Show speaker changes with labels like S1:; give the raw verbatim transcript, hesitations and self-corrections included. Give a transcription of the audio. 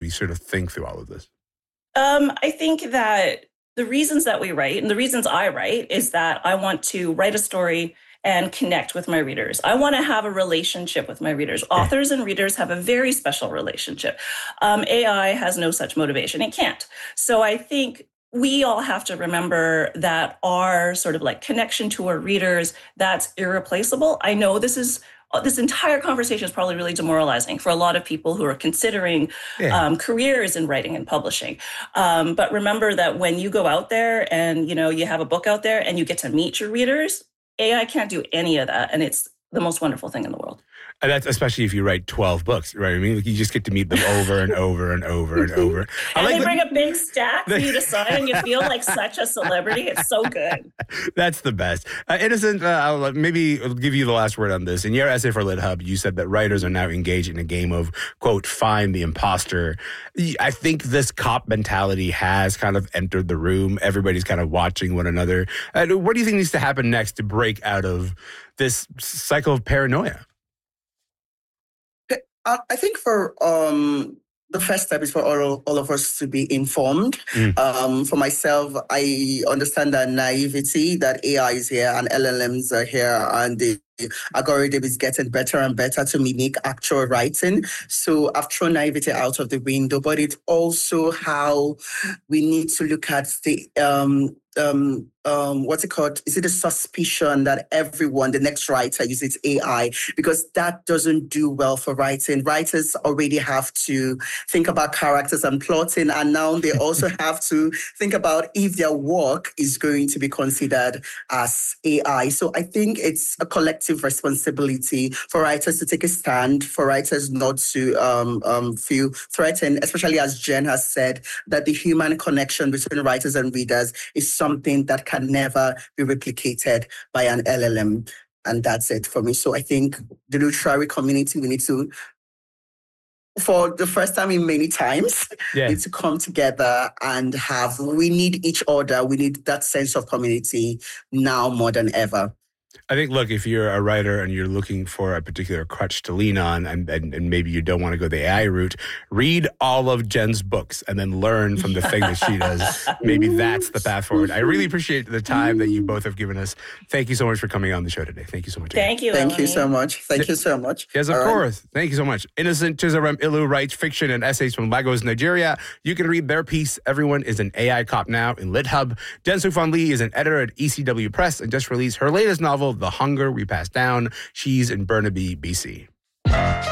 S1: you sort of think through all of this?
S2: Um, I think that the reasons that we write and the reasons I write is that I want to write a story and connect with my readers. I want to have a relationship with my readers. Authors and readers have a very special relationship. Um, A I has no such motivation. It can't. So I think we all have to remember that our sort of like connection to our readers, that's irreplaceable. I know this is this entire conversation is probably really demoralizing for a lot of people who are considering yeah. um, careers in writing and publishing. Um, but remember that when you go out there and, you know, you have a book out there and you get to meet your readers, A I can't do any of that. And it's the most wonderful thing in the world.
S1: And that's especially if you write twelve books, right? I mean, like you just get to meet them over and over and over and over.
S2: and like they the, bring a big stack for you to sign and you feel like such a celebrity. It's so good.
S1: That's the best. Uh, Innocent, uh, I'll maybe I'll give you the last word on this. In your essay for LitHub, you said that writers are now engaged in a game of, quote, find the imposter. I think this cop mentality has kind of entered the room. Everybody's kind of watching one another. Uh, what do you think needs to happen next to break out of this cycle of paranoia?
S3: I think for um, the first step is for all, all of us to be informed. Mm. Um, for myself, I understand that naivety, that A I is here and L L Ms are here and the algorithm is getting better and better to mimic actual writing. So I've thrown naivety out of the window, but it's also how we need to look at the um, um, um, what's it called? Is it a suspicion that everyone, the next writer, uses A I? Because that doesn't do well for writing. Writers already have to think about characters and plotting, and now they also have to think about if their work is going to be considered as A I. So I think it's a collective responsibility for writers to take a stand, for writers not to um, um, feel threatened, especially as Jen has said, that the human connection between writers and readers is something that can never be replicated by an L L M. And that's it for me. So I think the literary community, we need to, for the first time in many times, yeah. need to come together and have, we need each other. We need that sense of community now more than ever.
S1: I think, look, if you're a writer and you're looking for a particular crutch to lean on and, and, and maybe you don't want to go the A I route, read all of Jen's books and then learn from the thing that she does. Maybe that's the path forward. I really appreciate the time that you both have given us. Thank you so much for coming on the show today. Thank you so much.
S2: Thank you,
S3: Thank
S2: Melanie.
S3: you so much. Thank you so much.
S1: Yes, of all course. Right. Thank you so much. Innocent Chizarem Ilu writes fiction and essays from Lagos, Nigeria. You can read their piece, Everyone is an A I Cop Now, in LitHub. Jen Sook-Fan Lee is an editor at E C W Press and just released her latest novel, The Hunger We Pass Down. She's in Burnaby, B C.